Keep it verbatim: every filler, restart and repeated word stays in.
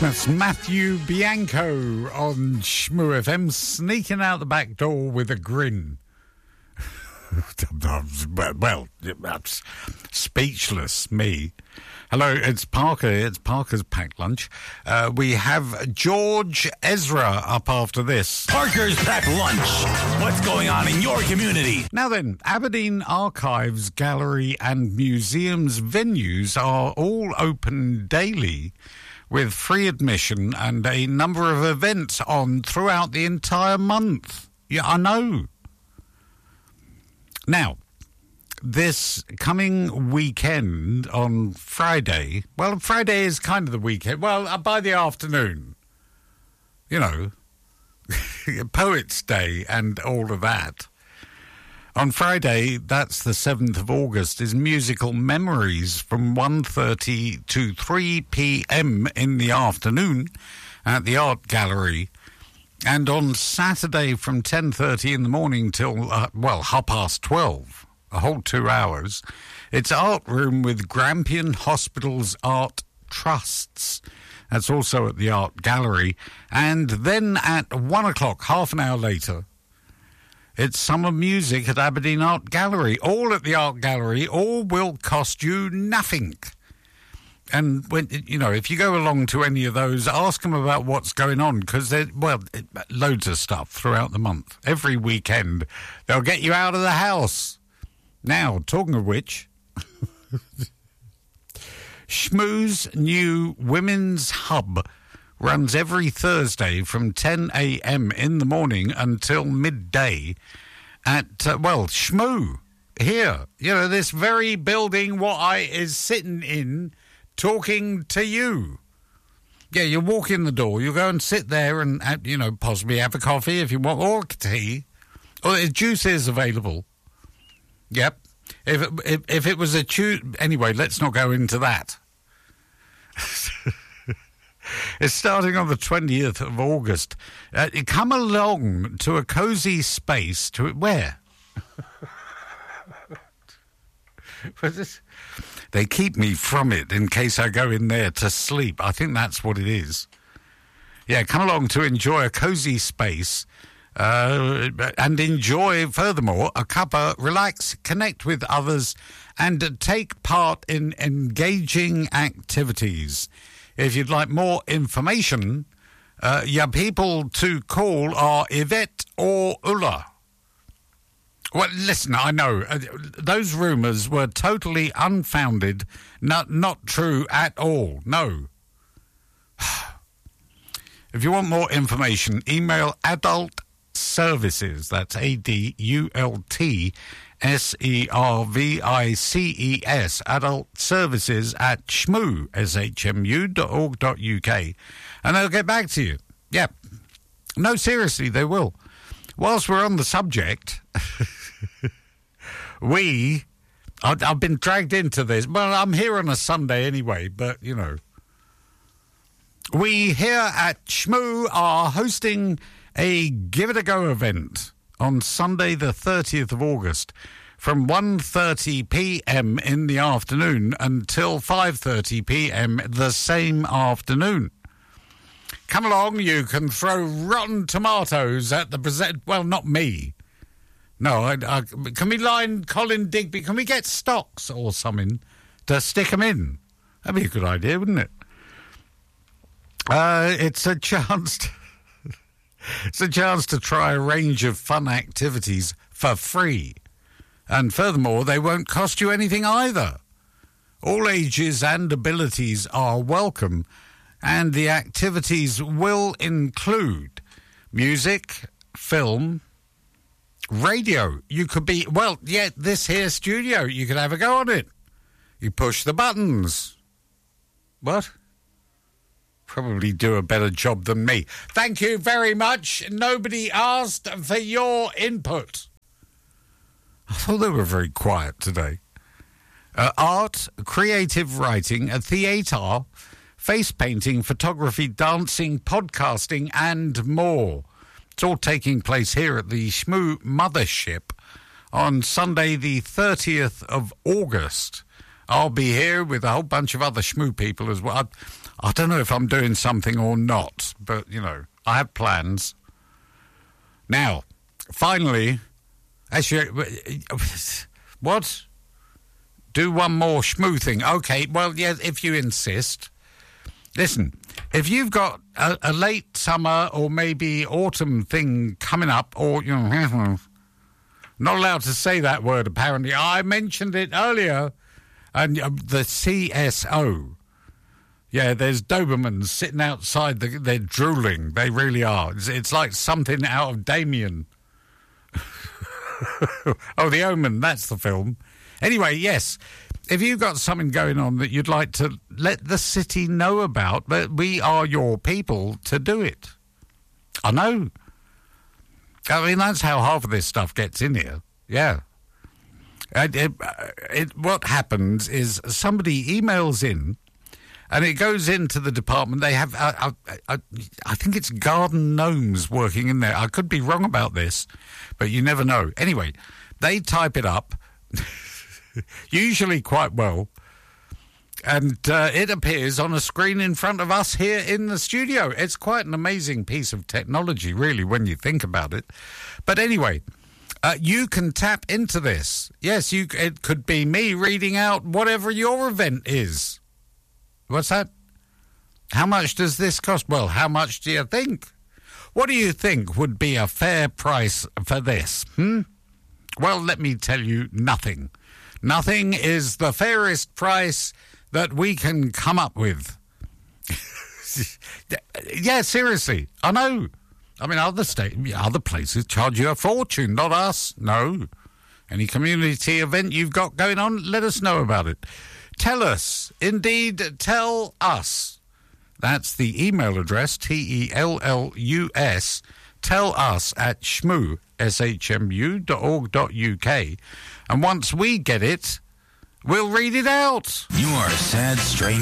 That's Matthew Bianco on Shmoo F M, sneaking out the back door with a grin. Well, that's speechless, me. Hello, it's Parker. It's Parker's Packed Lunch. Uh, we have George Ezra up after this. Parker's Packed Lunch. What's going on in your community? Now then, Aberdeen Archives, Gallery and Museums venues are all open daily, with free admission and a number of events on throughout the entire month. Yeah, I know. Now, this coming weekend on Friday, well, Friday is kind of the weekend. Well, uh, by the afternoon, you know, Poets' Day and all of that. On Friday, that's the seventh of August, is Musical Memories from one thirty to three p.m. in the afternoon at the Art Gallery. And on Saturday from ten thirty in the morning till, uh, well, half past twelve, a whole two hours, it's Art Room with Grampian Hospital's Art Trusts. That's also at the Art Gallery. And then at one o'clock, half an hour later, it's Summer Music at Aberdeen Art Gallery. All at the Art Gallery. All will cost you nothing. And, when you know, if you go along to any of those, ask them about what's going on, because, well, it, loads of stuff throughout the month. Every weekend, they'll get you out of the house. Now, talking of which, Shmoo's new Women's Hub runs every Thursday from ten a.m. in the morning until midday at, uh, well, Shmoo, here. You know, this very building what I is sitting in, talking to you. Yeah, you walk in the door, you go and sit there and, you know, possibly have a coffee if you want, or tea. Or juice is available. Yep. If it, if, if it was a chew... Anyway, let's not go into that. It's starting on the twentieth of August. Uh, come along to a cosy space to... Where? They keep me from it in case I go in there to sleep. I think that's what it is. Yeah, come along to enjoy a cosy space uh, and enjoy, furthermore, a cuppa, relax, connect with others, and take part in engaging activities. If you'd like more information, uh, your people to call are Yvette or Ulla. Well, listen, I know, uh, those rumours were totally unfounded, not, not true at all, no. If you want more information, email Adult Services, that's A D U L T S E R V I C E S, Adult Services at shmoo, S H M U dot org dot U K, and they'll get back to you. Yep. No, seriously, they will. Whilst we're on the subject, we, I've, I've been dragged into this. Well, I'm here on a Sunday anyway, but, you know. We here at Shmoo are hosting a Give It A Go event on Sunday the thirtieth of August from one thirty p.m. in the afternoon until five thirty p.m. the same afternoon. Come along, you can throw rotten tomatoes at the present... Well, not me. No, I, I, can we line Colin Digby? Can we get stocks or something to stick them in? That'd be a good idea, wouldn't it? Uh, it's a chance to, it's a chance to try a range of fun activities for free. And furthermore, they won't cost you anything either. All ages and abilities are welcome, and the activities will include music, film, radio. You could be, well, yeah, this here studio, you could have a go on it. You push the buttons. What? Probably do a better job than me. Thank you very much. Nobody asked for your input. I thought they were very quiet today. Uh, art, creative writing, a theatre, face painting, photography, dancing, podcasting, and more. It's all taking place here at the Shmoo Mothership on Sunday the thirtieth of August I'll be here with a whole bunch of other schmoo people as well. I, I don't know if I'm doing something or not, but, you know, I have plans. Now, finally, actually, what? Do one more schmoo thing. Okay, well, yeah, if you insist. Listen, if you've got a, a late summer or maybe autumn thing coming up, or, you know, not allowed to say that word, apparently. I mentioned it earlier. And uh, the C S O. Yeah, there's Dobermans sitting outside. The, they're drooling. They really are. It's, it's like something out of Damien. Oh, The Omen. That's the film. Anyway, yes. If you've got something going on that you'd like to let the city know about, but we are your people to do it. I know. I mean, that's how half of this stuff gets in here. Yeah. It, it, it, what happens is somebody emails in and it goes into the department. They have, uh, uh, uh, I think it's garden gnomes working in there. I could be wrong about this, but you never know. Anyway, they type it up, usually quite well, and uh, it appears on a screen in front of us here in the studio. It's quite an amazing piece of technology, really, when you think about it. But anyway... Uh, you can tap into this. Yes, you. It could be me reading out whatever your event is. What's that? How much does this cost? Well, how much do you think? What do you think would be a fair price for this? Hmm? Well, let me tell you, nothing. Nothing is the fairest price that we can come up with. Yeah, seriously, I know. I mean, other state, other places charge you a fortune, not us. No. Any community event you've got going on, let us know about it. Tell us. Indeed, tell us. That's the email address, T E L L U S, tell us at shmoo, S H M U dot org dot U K. And once we get it, we'll read it out. You are a sad, strange